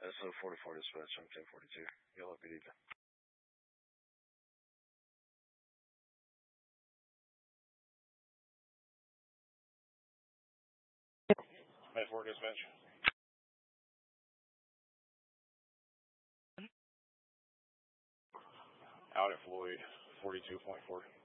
SO 44 dispatch, I'm 1042. Y'all have a good evening. Med 4 dispatch. Out at Floyd, 42.4.